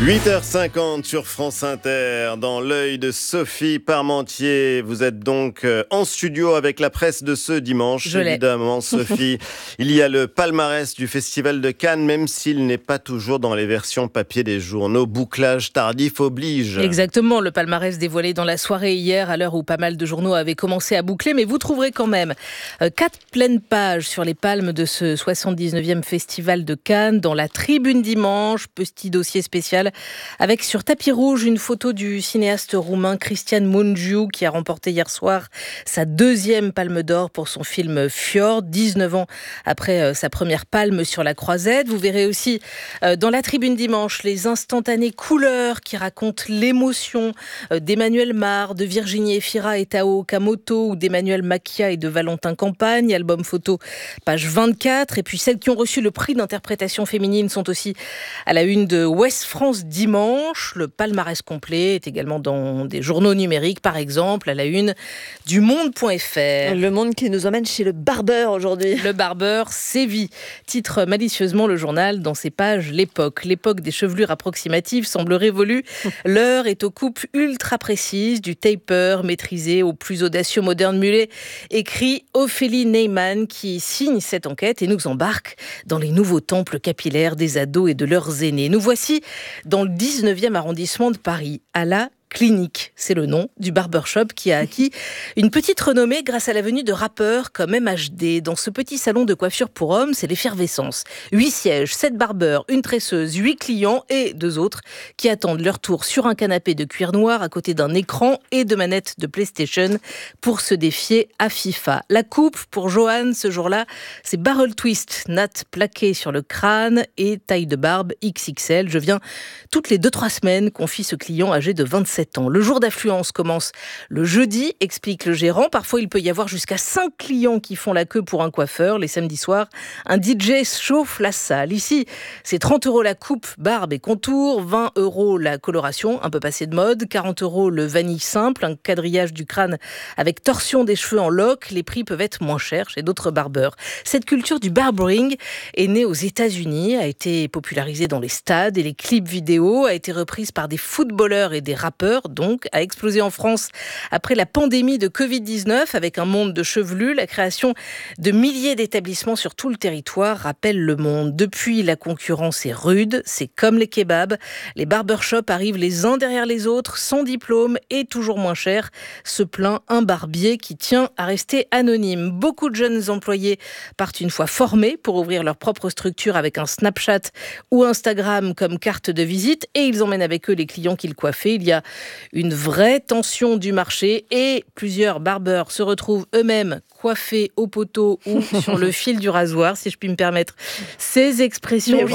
8h50 sur France Inter, dans l'œil de Sophie Parmentier. Vous êtes donc en studio avec la presse de ce dimanche. Évidemment, Sophie, il y a le palmarès du Festival de Cannes, même s'il n'est pas toujours dans les versions papier des journaux. Bouclage tardif oblige. Exactement, le palmarès dévoilé dans la soirée hier, à l'heure où pas mal de journaux avaient commencé à boucler. Mais vous trouverez quand même 4 pleines pages sur les palmes de ce 79e Festival de Cannes. Dans la Tribune Dimanche, petit dossier spécial avec sur tapis rouge une photo du cinéaste roumain Cristian Mungiu qui a remporté hier soir sa 2e palme d'or pour son film Fjord, 19 ans après sa première palme sur la Croisette. Vous verrez aussi dans la Tribune Dimanche les instantanées couleurs qui racontent l'émotion d'Emmanuel Mar, de Virginie Efira et Tao Okamoto, ou d'Emmanuel Macia et de Valentin Campagne, album photo page 24. Et puis celles qui ont reçu le prix d'interprétation féminine sont aussi à la une de Ouest France Dimanche. Le palmarès complet est également dans des journaux numériques, par exemple à la une du Monde.fr. Le Monde qui nous emmène chez le barbeur aujourd'hui. Le barbeur sévit, titre malicieusement le journal dans ses pages l'époque. L'époque des chevelures approximatives semble révolue. L'heure est aux coupes ultra précises, du taper maîtrisé au plus audacieux moderne mulet, écrit Ophélie Neyman qui signe cette enquête et nous embarque dans les nouveaux temples capillaires des ados et de leurs aînés. Nous voici dans le 19e arrondissement de Paris, à la Clinique, c'est le nom du barbershop qui a acquis une petite renommée grâce à la venue de rappeurs comme MHD. Dans ce petit salon de coiffure pour hommes, c'est l'effervescence. 8 sièges, 7 barbeurs, une tresseuse, 8 clients et 2 autres qui attendent leur tour sur un canapé de cuir noir à côté d'un écran et de manettes de PlayStation pour se défier à FIFA. La coupe pour Johan ce jour-là, c'est barrel twist, natte plaquée sur le crâne et taille de barbe XXL. Je viens toutes les 2-3 semaines, confie ce client âgé de 27 ans. Le jour d'affluence commence le jeudi, explique le gérant. Parfois, il peut y avoir jusqu'à 5 clients qui font la queue pour un coiffeur. Les samedis soirs, un DJ chauffe la salle. Ici, c'est 30 € la coupe, barbe et contour, 20 € la coloration, un peu passée de mode, 40 € le vanille simple, un quadrillage du crâne avec torsion des cheveux en loques. Les prix peuvent être moins chers chez d'autres barbeurs. Cette culture du barbering est née aux États-Unis, a été popularisée dans les stades et les clips vidéo, a été reprise par des footballeurs et des rappeurs, donc, a explosé en France après la pandémie de Covid-19 avec un monde de chevelus. La création de milliers d'établissements sur tout le territoire rappelle Le Monde. Depuis, la concurrence est rude, c'est comme les kebabs. Les barbershops arrivent les uns derrière les autres, sans diplôme et toujours moins cher, se plaint un barbier qui tient à rester anonyme. Beaucoup de jeunes employés partent une fois formés pour ouvrir leur propre structure avec un Snapchat ou Instagram comme carte de visite et ils emmènent avec eux les clients qu'ils coiffaient. Il y a une vraie tension du marché et plusieurs barbeurs se retrouvent eux-mêmes coiffés au poteau ou sur le fil du rasoir, si je puis me permettre ces expressions. Oui.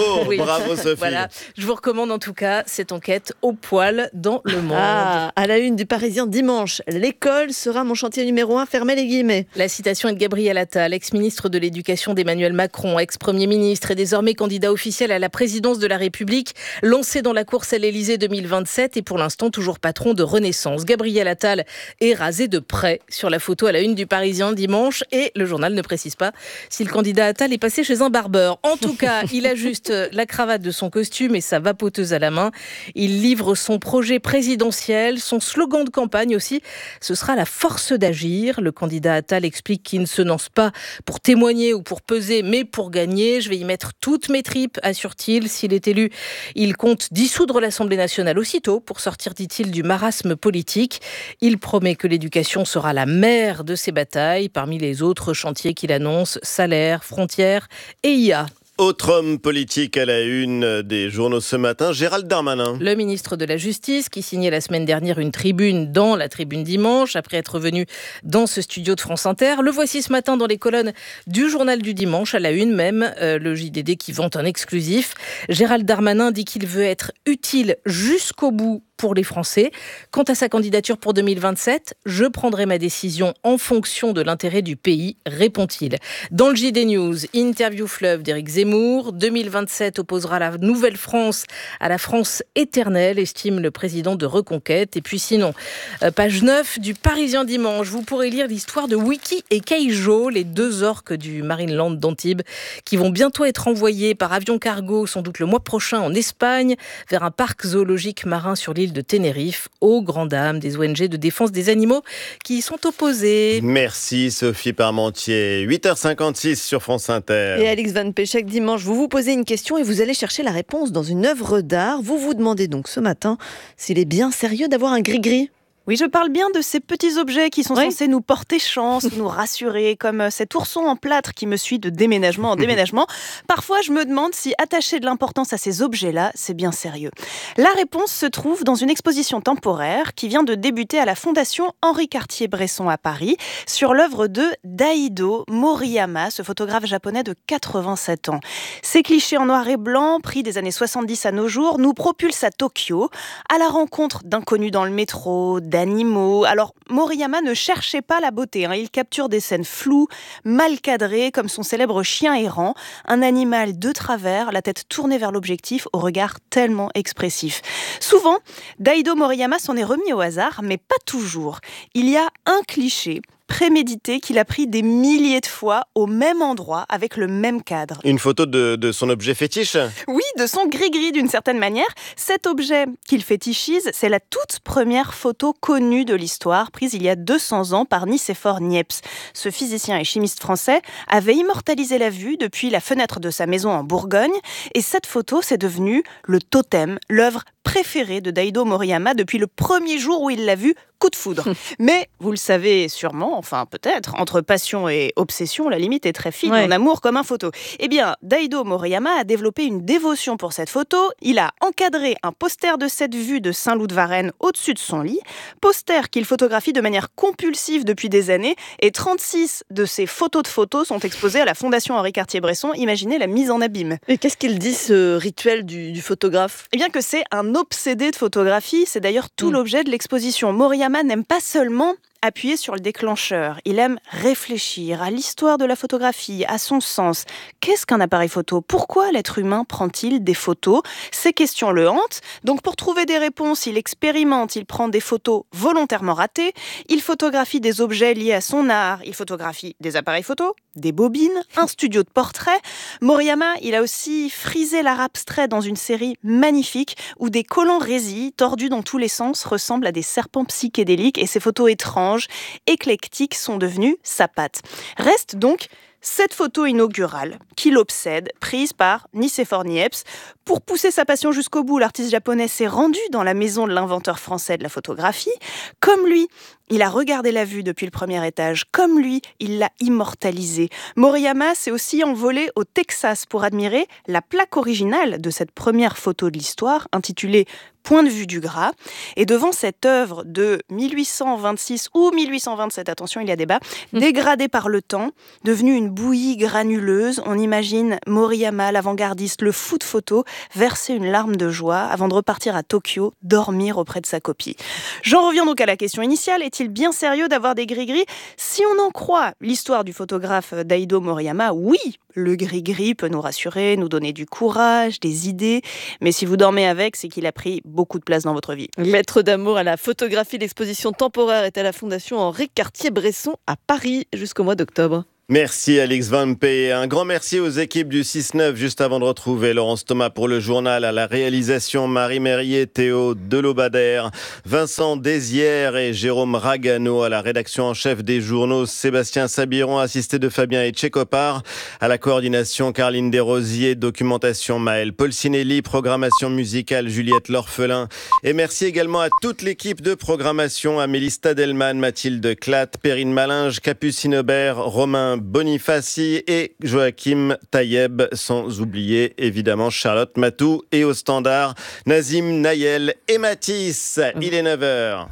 Bravo Sophie. Voilà, je vous recommande en tout cas cette enquête au poil dans Le Monde. À la une du Parisien dimanche, l'école sera mon chantier numéro 1, fermez les guillemets. La citation est de Gabriel Attal, ex-ministre de l'Éducation d'Emmanuel Macron, ex-premier ministre et désormais candidat officiel à la présidence de la République, lancé dans la course à l'Élysée 2027 et pour l'instant toujours patron de Renaissance. Gabriel Attal est rasé de près sur la photo à la une du Parisien dimanche et le journal ne précise pas si le candidat Attal est passé chez un barbeur. En tout cas, il ajuste la cravate de son costume et sa vapoteuse à la main. Il livre son projet présidentiel, son slogan de campagne aussi, ce sera la force d'agir. Le candidat Attal explique qu'il ne se lance pas pour témoigner ou pour peser, mais pour gagner. Je vais y mettre toutes mes tripes, assure-t-il. S'il est élu, il compte dissoudre l'Assemblée nationale aussitôt pour sortir, dit-il, du marasme politique. Il promet que l'éducation sera la mère de ses batailles. Parmi les autres chantiers qu'il annonce, salaire, frontières et IA. Autre homme politique à la une des journaux ce matin, Gérald Darmanin. Le ministre de la Justice qui signait la semaine dernière une tribune dans la Tribune Dimanche après être venu dans ce studio de France Inter. Le voici ce matin dans les colonnes du journal du dimanche, à la une même, le JDD qui vante un exclusif. Gérald Darmanin dit qu'il veut être utile jusqu'au bout pour les Français. Quant à sa candidature pour 2027, je prendrai ma décision en fonction de l'intérêt du pays, répond-il. Dans le JD News, interview fleuve d'Éric Zemmour. 2027 opposera la nouvelle France à la France éternelle, estime le président de Reconquête. Et puis sinon, page 9 du Parisien dimanche, vous pourrez lire l'histoire de Wiki et Keijo, les 2 orques du Marineland d'Antibes, qui vont bientôt être envoyés par avion cargo, sans doute le mois prochain en Espagne, vers un parc zoologique marin sur l'île de Tenerife, aux grandes dames des ONG de défense des animaux qui y sont opposés. Merci Sophie Parmentier. 8h56 sur France Inter. Et Alix Van Péchek, dimanche, vous vous posez une question et vous allez chercher la réponse dans une œuvre d'art. Vous vous demandez donc ce matin s'il est bien sérieux d'avoir un gris-gris. Oui, je parle bien de ces petits objets qui sont censés nous porter chance, nous rassurer, comme cet ourson en plâtre qui me suit de déménagement en déménagement. Parfois, je me demande si attacher de l'importance à ces objets-là, c'est bien sérieux. La réponse se trouve dans une exposition temporaire qui vient de débuter à la Fondation Henri Cartier-Bresson à Paris sur l'œuvre de Daido Moriyama, ce photographe japonais de 87 ans. Ces clichés en noir et blanc, pris des années 70 à nos jours, nous propulsent à Tokyo, à la rencontre d'inconnus dans le métro, d'animaux. Alors, Moriyama ne cherchait pas la beauté, il capture des scènes floues, mal cadrées, comme son célèbre chien errant, un animal de travers, la tête tournée vers l'objectif, au regard tellement expressif. Souvent, Daido Moriyama s'en est remis au hasard, mais pas toujours. Il y a un cliché prémédité qu'il a pris des milliers de fois au même endroit avec le même cadre. Une photo de son objet fétiche ? Oui, de son gris-gris d'une certaine manière. Cet objet qu'il fétichise, c'est la toute première photo connue de l'histoire, prise il y a 200 ans par Nicéphore Niepce. Ce physicien et chimiste français avait immortalisé la vue depuis la fenêtre de sa maison en Bourgogne, et cette photo, c'est devenu le totem, l'œuvre préférée de Daido Moriyama depuis le premier jour où il l'a vue, coup de foudre. Mais, vous le savez sûrement, enfin peut-être, entre passion et obsession, la limite est très fine, en amour comme un photo. Eh bien, Daido Moriyama a développé une dévotion pour cette photo. Il a encadré un poster de cette vue de Saint-Loup de Varennes au-dessus de son lit, poster qu'il photographie de manière compulsive depuis des années, et 36 de ces photos de photos sont exposées à la Fondation Henri Cartier-Bresson. Imaginez la mise en abîme. Et qu'est-ce qu'il dit, ce rituel du photographe ? Eh bien que c'est un obsédé de photographie, c'est d'ailleurs tout l'objet de l'exposition. Moriyama n'aime pas seulement appuyer sur le déclencheur, il aime réfléchir à l'histoire de la photographie, à son sens. Qu'est-ce qu'un appareil photo ? Pourquoi l'être humain prend-il des photos ? Ces questions le hantent, donc pour trouver des réponses, il expérimente, il prend des photos volontairement ratées, il photographie des objets liés à son art, il photographie des appareils photos, des bobines, un studio de portrait. Moriyama, il a aussi frisé l'art abstrait dans une série magnifique où des collants résille, tordus dans tous les sens, ressemblent à des serpents psychédéliques, et ces photos étranges, éclectiques, sont devenues sa patte. Reste donc cette photo inaugurale qui l'obsède, prise par Nicéphore Niepce. Pour pousser sa passion jusqu'au bout, l'artiste japonais s'est rendu dans la maison de l'inventeur français de la photographie. Comme lui, il a regardé la vue depuis le premier étage. Comme lui, il l'a immortalisée. Moriyama s'est aussi envolé au Texas pour admirer la plaque originale de cette première photo de l'histoire, intitulée Point de vue du gras. Et devant cette œuvre de 1826 ou 1827, attention, il y a débat, dégradée par le temps, devenue une bouillie granuleuse, on imagine Moriyama, l'avant-gardiste, le fou de photo, verser une larme de joie avant de repartir à Tokyo, dormir auprès de sa copie. J'en reviens donc à la question initiale. Est-il bien sérieux d'avoir des gris-gris ? Si on en croit l'histoire du photographe Daido Moriyama, oui, le gris-gris peut nous rassurer, nous donner du courage, des idées. Mais si vous dormez avec, c'est qu'il a pris beaucoup de place dans votre vie. Lettre d'amour à la photographie, l'exposition temporaire est à la Fondation Henri Cartier-Bresson à Paris jusqu'au mois d'octobre. Merci Alix Van P. Un grand merci aux équipes du 6-9 juste avant de retrouver Laurence Thomas pour le journal, à la réalisation Marie Merrier, Théo Delobadère, Vincent Désières et Jérôme Ragano, à la rédaction en chef des journaux Sébastien Sabiron, assisté de Fabien Etchekopar, à la coordination Caroline Desrosiers, documentation Maëlle Polsinelli, programmation musicale Juliette L'Orphelin, et merci également à toute l'équipe de programmation, Amélie Stadelman, Mathilde Clatte, Perrine Malinge, Capucine Aubert, Romain Bonifaci et Joachim Tayeb, sans oublier évidemment Charlotte Matou, et au standard Nazim, Nayel et Mathis. Il est 9h.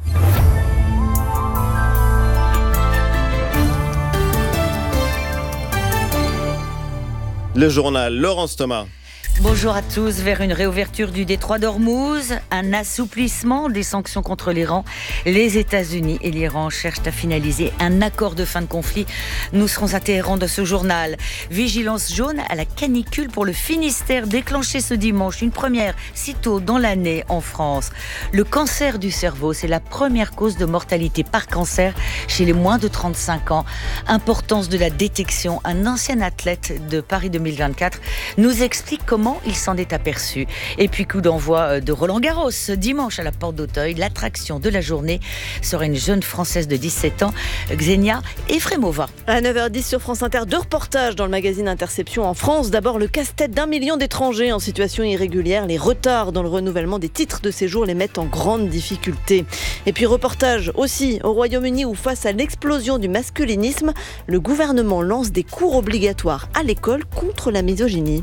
Le journal, Laurence Thomas. Bonjour à tous. Vers une réouverture du détroit d'Ormuz, un assouplissement des sanctions contre l'Iran, les États-Unis et l'Iran cherchent à finaliser un accord de fin de conflit. Nous serons à Téhéran de ce journal. Vigilance jaune à la canicule pour le Finistère déclenchée ce dimanche, une première si tôt dans l'année en France. Le cancer du cerveau, c'est la première cause de mortalité par cancer chez les moins de 35 ans. Importance de la détection. Un ancien athlète de Paris 2024 nous explique comment il s'en est aperçu. Et puis coup d'envoi de Roland-Garros dimanche à la Porte d'Auteuil. L'attraction de la journée sera une jeune Française de 17 ans, Xenia Efremova. À 9h10 sur France Inter, 2 reportages dans le magazine Interception en France. D'abord, le casse-tête d'1 million d'étrangers en situation irrégulière. Les retards dans le renouvellement des titres de séjour les mettent en grande difficulté. Et puis reportage aussi au Royaume-Uni où face à l'explosion du masculinisme, le gouvernement lance des cours obligatoires à l'école contre la misogynie.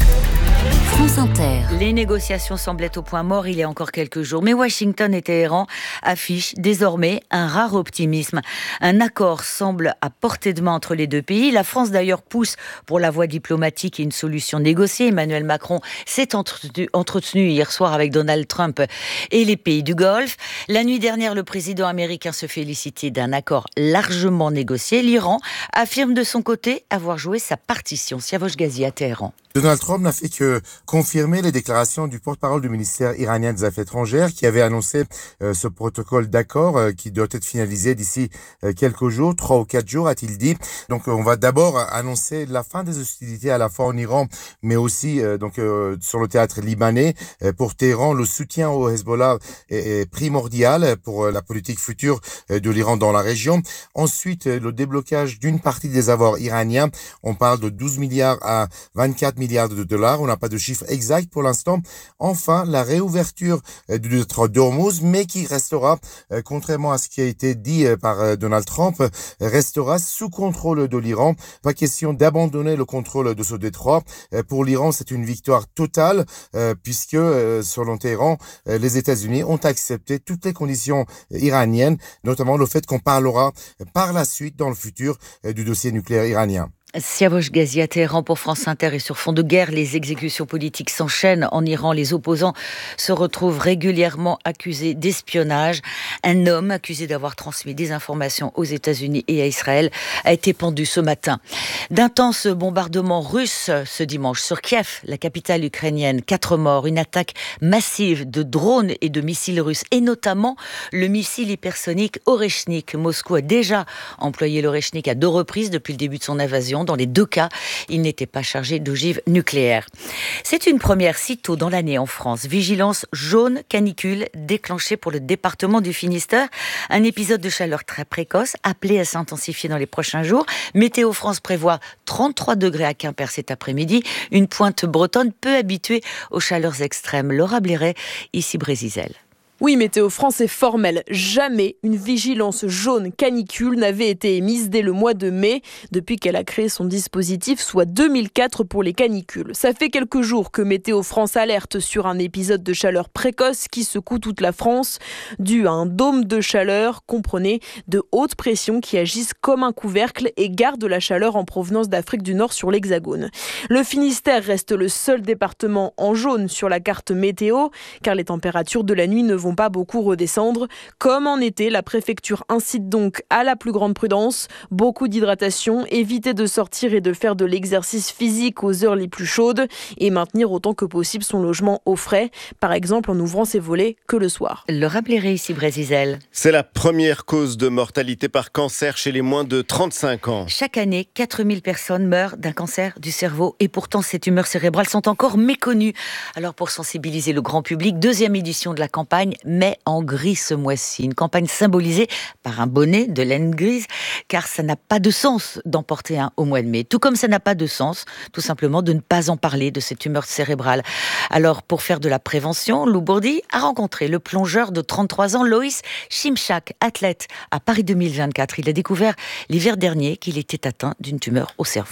France Inter. Les négociations semblaient au point mort il y a encore quelques jours, mais Washington et Téhéran affichent désormais un rare optimisme. Un accord semble à portée de main entre les deux pays. La France d'ailleurs pousse pour la voie diplomatique et une solution négociée. Emmanuel Macron s'est entretenu hier soir avec Donald Trump et les pays du Golfe. La nuit dernière, le président américain se félicitait d'un accord largement négocié. L'Iran affirme de son côté avoir joué sa partition. Siavosh Ghazi à Téhéran. Donald Trump n'a fait que confirmer les déclarations du porte-parole du ministère iranien des Affaires étrangères qui avait annoncé ce protocole d'accord qui doit être finalisé d'ici quelques jours, 3 ou 4 jours a-t-il dit. Donc on va d'abord annoncer la fin des hostilités à la fois en Iran mais aussi sur le théâtre libanais. Pour Téhéran, le soutien au Hezbollah est primordial pour la politique future de l'Iran dans la région. Ensuite, le déblocage d'une partie des avoirs iraniens. On parle de 12 milliards à 24 milliards de dollars. On n'a pas de chiffre exact pour l'instant. Enfin, la réouverture du détroit d'Ormuz, mais qui restera, contrairement à ce qui a été dit par Donald Trump, restera sous contrôle de l'Iran. Pas question d'abandonner le contrôle de ce détroit. Pour l'Iran, c'est une victoire totale, puisque, selon Téhéran, les États-Unis ont accepté toutes les conditions iraniennes, notamment le fait qu'on parlera par la suite, dans le futur, du dossier nucléaire iranien. Siavosh Ghazi à Téhéran pour France Inter. Et sur fond de guerre, les exécutions politiques s'enchaînent. En Iran, les opposants se retrouvent régulièrement accusés d'espionnage. Un homme accusé d'avoir transmis des informations aux États-Unis et à Israël a été pendu ce matin. D'intenses bombardements russes ce dimanche sur Kiev, la capitale ukrainienne. 4 morts, une attaque massive de drones et de missiles russes, et notamment le missile hypersonique Oreshnik. Moscou a déjà employé l'Oreshnik à 2 reprises depuis le début de son invasion. Dans les 2 cas, il n'était pas chargé d'ogives nucléaires. C'est une première si tôt dans l'année en France. Vigilance jaune canicule déclenchée pour le département du Finistère. Un épisode de chaleur très précoce appelé à s'intensifier dans les prochains jours. Météo France prévoit 33 degrés à Quimper cet après-midi. Une pointe bretonne peu habituée aux chaleurs extrêmes. Laura Blairet, ici Brésisel. Oui, Météo France est formelle. Jamais une vigilance jaune canicule n'avait été émise dès le mois de mai, depuis qu'elle a créé son dispositif, soit 2004 pour les canicules. Ça fait quelques jours que Météo France alerte sur un épisode de chaleur précoce qui secoue toute la France, dû à un dôme de chaleur, comprenez, de haute pression qui agissent comme un couvercle et gardent la chaleur en provenance d'Afrique du Nord sur l'Hexagone. Le Finistère reste le seul département en jaune sur la carte météo, car les températures de la nuit ne vont pas beaucoup redescendre. Comme en été, la préfecture incite donc à la plus grande prudence, beaucoup d'hydratation, éviter de sortir et de faire de l'exercice physique aux heures les plus chaudes et maintenir autant que possible son logement au frais, par exemple en ouvrant ses volets que le soir. Laura Blairet, ici Brésisel. C'est la première cause de mortalité par cancer chez les moins de 35 ans. Chaque année, 4000 personnes meurent d'un cancer du cerveau et pourtant ces tumeurs cérébrales sont encore méconnues. Alors pour sensibiliser le grand public, 2e édition de la campagne Mai en gris ce mois-ci. Une campagne symbolisée par un bonnet de laine grise, car ça n'a pas de sens d'en porter un au mois de mai. Tout comme ça n'a pas de sens, tout simplement, de ne pas en parler de ces tumeurs cérébrales. Alors, pour faire de la prévention, Lou Bourdi a rencontré le plongeur de 33 ans, Loïs Chimchak, athlète à Paris 2024. Il a découvert l'hiver dernier qu'il était atteint d'une tumeur au cerveau.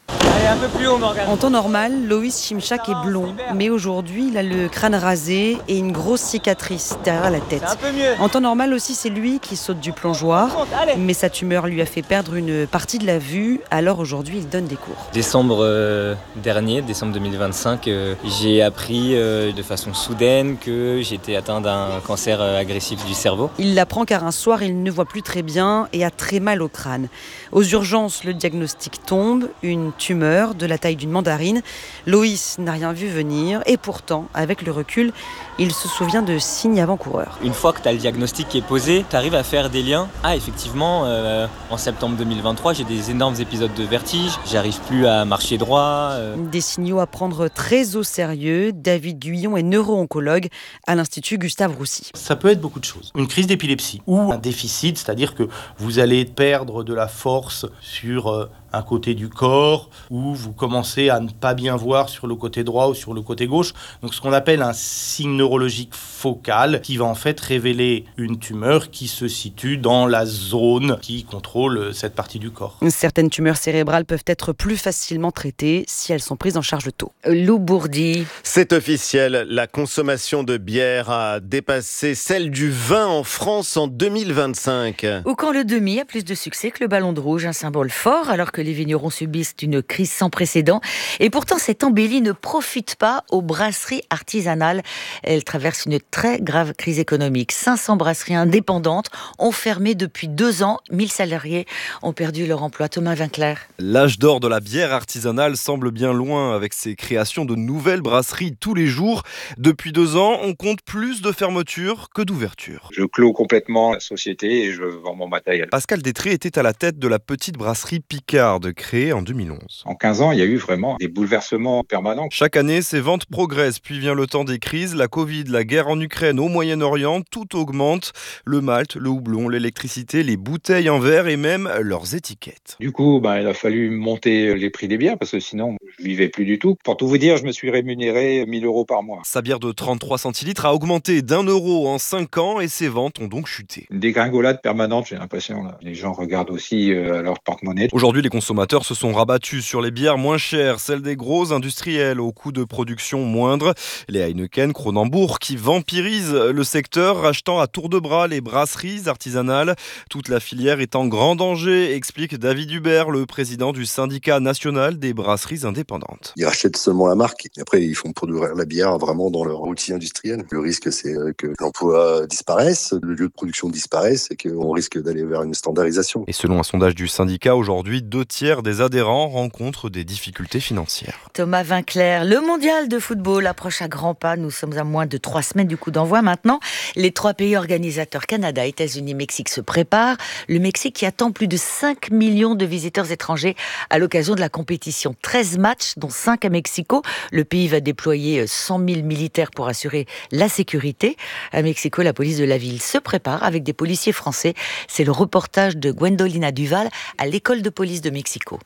Allez, un peu plus haut, Morgane. En temps normal, Loïs Chimchak est blond, mais aujourd'hui, il a le crâne rasé et une grosse cicatrice derrière la tête. C'est un peu mieux. En temps normal aussi, c'est lui qui saute du plongeoir, mais sa tumeur lui a fait perdre une partie de la vue, alors aujourd'hui, il donne des cours. Décembre dernier, décembre 2025, j'ai appris de façon soudaine que j'étais atteint d'un cancer agressif du cerveau. Il l'apprend car un soir, il ne voit plus très bien et a très mal au crâne. Aux urgences, le diagnostic tombe, une tumeur de la taille d'une mandarine. Loïs n'a rien vu venir et pourtant, avec le recul, il se souvient de signes avant-coureurs. Une fois que tu as le diagnostic qui est posé, tu arrives à faire des liens. Ah, effectivement, en septembre 2023, j'ai des énormes épisodes de vertige, j'arrive plus à marcher droit. Des signaux à prendre très au sérieux. David Guyon est neuro-oncologue à l'Institut Gustave Roussy. Ça peut être beaucoup de choses. Une crise d'épilepsie ou un déficit, c'est-à-dire que vous allez perdre de la force sur un côté du corps, ou vous commencez à ne pas bien voir sur le côté droit ou sur le côté gauche. Donc ce qu'on appelle un signe neurologique focal qui va en fait révéler une tumeur qui se situe dans la zone qui contrôle cette partie du corps. Certaines tumeurs cérébrales peuvent être plus facilement traitées si elles sont prises en charge tôt. Lou Bourdi. C'est officiel, la consommation de bière a dépassé celle du vin en France en 2025. Ou quand le demi a plus de succès que le ballon de rouge, un symbole fort, alors que les vignerons subissent une crise sans précédent. Et pourtant, cette embellie ne profite pas aux brasseries artisanales. Elle traverse une très grave crise économique. 500 brasseries indépendantes ont fermé depuis 2 ans. 1000 salariés ont perdu leur emploi. Thomas Vinclair. L'âge d'or de la bière artisanale semble bien loin avec ces créations de nouvelles brasseries tous les jours. Depuis 2 ans, on compte plus de fermetures que d'ouvertures. Je clôt complètement la société et je vends mon matériel. Pascal Détré était à la tête de la petite brasserie Picard, créée en 2011. En 15 ans, il y a eu vraiment des bouleversements permanents. Chaque année, ces ventes progressent, puis vient le temps des crises, la Covid, la guerre en Ukraine, au Moyen-Orient, tout augmente. Le malt, le houblon, l'électricité, les bouteilles en verre et même leurs étiquettes. Du coup, il a fallu monter les prix des bières parce que sinon, je vivais plus du tout. Pour tout vous dire, je me suis rémunéré 1 000 € par mois. Sa bière de 33 centilitres a augmenté d'1 euro en 5 ans et ses ventes ont donc chuté. Une dégringolade permanente, j'ai l'impression. Là. Les gens regardent aussi leur porte-monnaie. Aujourd'hui, les consommateurs se sont rabattus sur les bières moins chères, celles des gros industriels au coût de production moindre. Les Heineken, Kronenbourg qui vampirisent le secteur, rachetant à tour de bras les brasseries artisanales. Toute la filière est en grand danger, explique David Hubert, le président du syndicat national des brasseries indépendantes. Ils rachètent seulement la marque et après ils font produire la bière vraiment dans leur outil industriel. Le risque c'est que l'emploi disparaisse, le lieu de production disparaisse et qu'on risque d'aller vers une standardisation. Et selon un sondage du syndicat, aujourd'hui 2/3 des adhérents rencontrent des difficultés financières. Thomas Vinclair, le mondial de football approche à grands pas. Nous sommes à moins de 3 semaines du coup d'envoi maintenant. Les 3 pays organisateurs, Canada, États-Unis, Mexique, se préparent. Le Mexique qui attend plus de 5 millions de visiteurs étrangers à l'occasion de la compétition. 13 matchs, dont 5 à Mexico. Le pays va déployer 100 000 militaires pour assurer la sécurité. À Mexico, la police de la ville se prépare avec des policiers français. C'est le reportage de Gwendolina Duval à l'école de police de Mexico.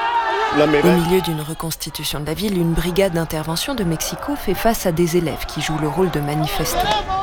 Au milieu d'une reconstitution de la ville, une brigade d'intervention de Mexico fait face à des élèves qui jouent le rôle de manifestants.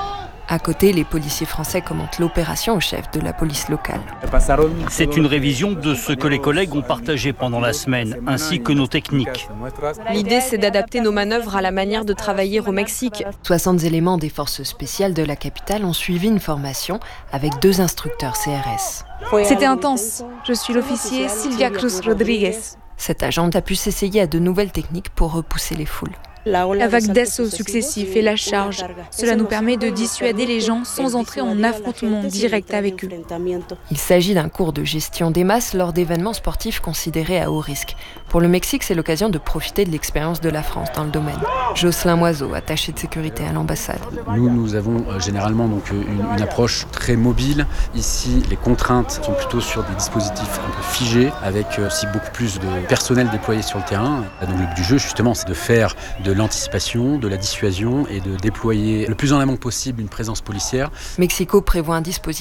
À côté, les policiers français commentent l'opération au chef de la police locale. C'est une révision de ce que les collègues ont partagé pendant la semaine, ainsi que nos techniques. L'idée, c'est d'adapter nos manœuvres à la manière de travailler au Mexique. 60 éléments des forces spéciales de la capitale ont suivi une formation avec 2 instructeurs CRS. C'était intense. Je suis l'officier Silvia Cruz Rodriguez. Cette agente a pu s'essayer à de nouvelles techniques pour repousser les foules. La vague d'assauts successifs et la charge, cela nous permet de dissuader les gens sans entrer en affrontement direct avec eux. Il s'agit d'un cours de gestion des masses lors d'événements sportifs considérés à haut risque. Pour le Mexique, c'est l'occasion de profiter de l'expérience de la France dans le domaine. Jocelyn Moiseau, attaché de sécurité à l'ambassade. Nous avons généralement donc une approche très mobile. Ici, les contraintes sont plutôt sur des dispositifs un peu figés, avec aussi beaucoup plus de personnel déployé sur le terrain. Donc le but du jeu, justement, c'est de faire de l'anticipation, de la dissuasion et de déployer le plus en amont possible une présence policière. Mexico prévoit un dispositif